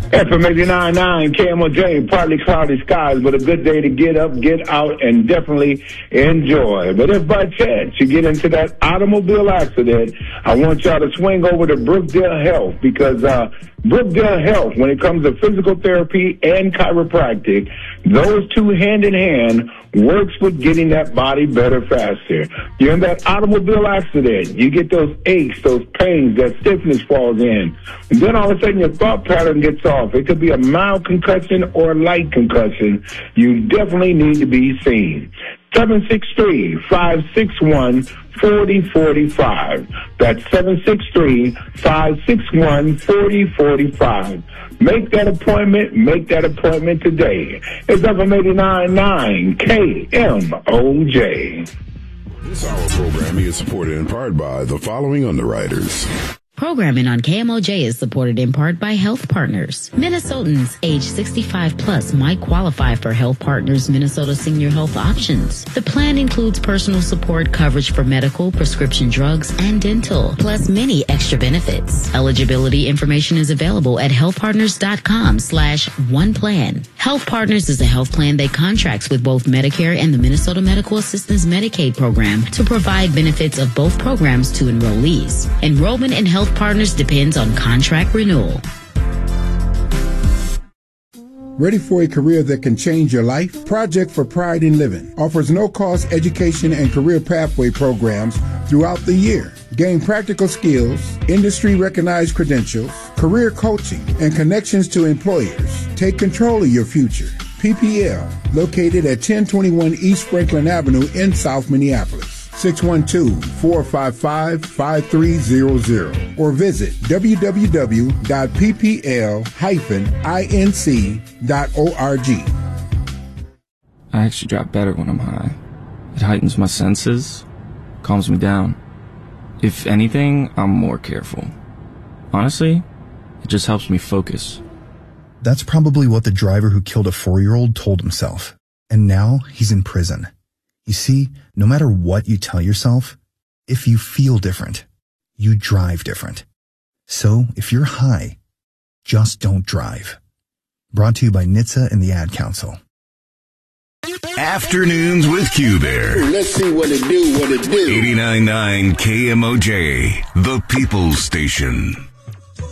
FM 89.9 KMOJ, partly cloudy skies, but a good day to get up, get out, and definitely enjoy. But if by chance you get into that automobile accident, I want y'all to swing over to Brookdale Health, because Brookdale Health, when it comes to physical therapy and chiropractic, those two hand in hand works with getting that body better faster. You're in that automobile accident, you get those aches, those pains, that stiffness falls in. And then all of a sudden your thought pattern gets off. It could be a mild concussion or a light concussion. You definitely need to be seen. 763-561-4045. That's 763-561-4045. Make that appointment today. It's FM 89.9 KMOJ. This hour programming is supported in part by the following underwriters. Programming on KMOJ is supported in part by Health Partners. Minnesotans age 65 plus might qualify for Health Partners Minnesota Senior Health Options. The plan includes personal support coverage for medical, prescription drugs, and dental, plus many extra benefits. Eligibility information is available at healthpartners.com/oneplan. Health Partners is a health plan that contracts with both Medicare and the Minnesota Medical Assistance Medicaid program to provide benefits of both programs to enrollees. Enrollment in Health Partners depends on contract renewal. Ready for a career that can change your life? Project for Pride in Living offers no-cost education and career pathway programs throughout the year. Gain practical skills, industry-recognized credentials, career coaching, and connections to employers. Take control of your future. PPL, located at 1021 East Franklin Avenue in South Minneapolis. 612-455-5300 or visit www.ppl-inc.org. I actually drop better when I'm high. It heightens my senses, calms me down. If anything, I'm more careful. Honestly, it just helps me focus. That's probably what the driver who killed a 4-year-old told himself. And now he's in prison. You see, no matter what you tell yourself, if you feel different, you drive different. So if you're high, just don't drive. Brought to you by NHTSA and the Ad Council. Afternoons with Q-Bear. Let's see what it do. 89.9 KMOJ, the People's Station.